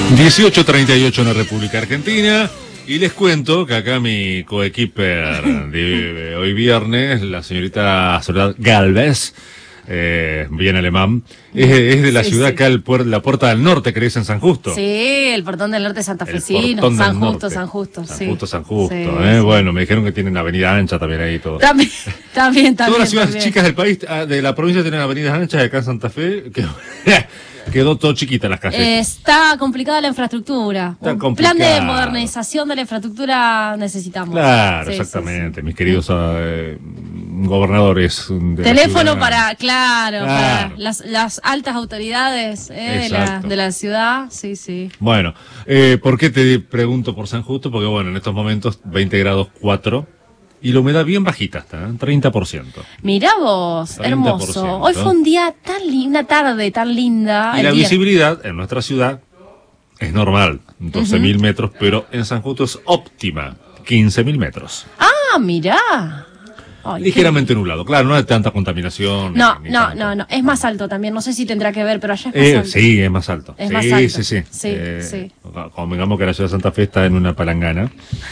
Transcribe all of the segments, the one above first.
18:38 en la República Argentina. Y les cuento que acá mi coequiper de hoy viernes, la señorita Soledad Galvez, bien alemán, es de la ciudad acá, la Puerta del Norte, que le dicen San Justo. Sí, el Portón del Norte santafesino, San Justo, San Justo. San Sí. Justo, San Justo. Sí, Sí. Bueno, me dijeron que tienen avenida ancha también ahí y todo. También. Todas las ciudades chicas del país, de la provincia, tienen avenidas anchas, y acá en Santa Fe, quedó todo chiquita las calles. Está complicada la infraestructura. Está Un complicado. plan de modernización de la infraestructura necesitamos. Claro, Sí, exactamente. sí, sí. Mis queridos gobernadores. De Teléfono la ciudad. para las altas autoridades de la ciudad. Sí, sí. Bueno, ¿por qué te pregunto por San Justo? Porque bueno, en estos momentos 20 grados 4 y la humedad bien bajita está, 30%. Mirá vos, 30%. hermoso. Hoy fue un día una tarde tan linda. Y la visibilidad en nuestra ciudad es normal, 12.000 metros, pero en San Justo es óptima, 15.000 metros. Ah, mirá. Ay, Ligeramente nublado, claro, no hay tanta contaminación. No, tanto. es más alto también, no sé si tendrá que ver, pero allá es más alto. Sí, es más alto. Es más alto. Sí. Sí. Convengamos que la ciudad de Santa Fe está en una palangana.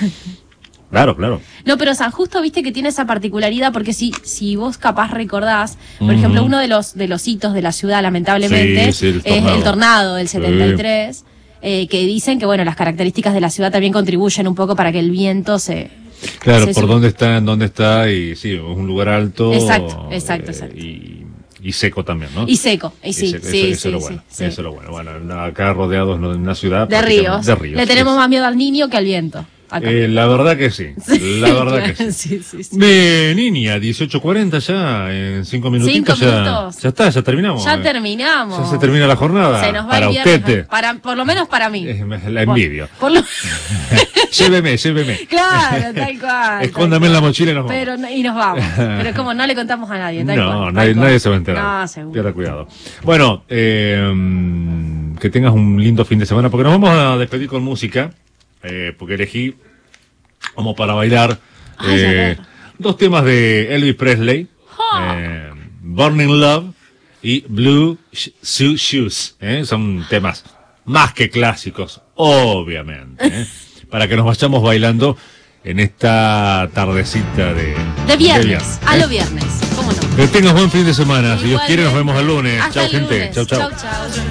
Claro. No, pero San Justo, viste que tiene esa particularidad, porque si vos capaz recordás, por ejemplo, uno de los hitos de la ciudad, lamentablemente, es el tornado del 73, que dicen que, bueno, las características de la ciudad también contribuyen un poco para que el viento Claro, por dónde está, y sí, es un lugar alto. Exacto. Y seco también, ¿no? Y seco, sí. Eso es lo bueno. Bueno, acá rodeados en una ciudad. De ríos. Le tenemos más miedo al niño que al viento. La verdad que sí. La verdad que sí. Sí. Niña, 18:40 ya, en 5 minutitos. 5 minutos. Ya terminamos. Ya terminamos. Ya se termina la jornada. Se nos va para el viernes, usted. por lo menos para mí. La envidio. Lléveme. Claro, tal cual. Escóndame en la mochila y nos vamos. Y nos vamos. Pero es como no le contamos a nadie. Nadie se va a enterar. No, seguro. Pierda cuidado. Bueno, que tengas un lindo fin de semana, porque nos vamos a despedir con música. Porque elegí como para bailar dos temas de Elvis Presley, Burning Love y Blue Shoes. Son temas más que clásicos, obviamente, para que nos vayamos bailando en esta tardecita de viernes. A lo viernes, cómo no. Que tengas buen fin de semana. Si Dios quiere, nos vemos el lunes. Hasta Chao, el gente. lunes. Chao. Chau.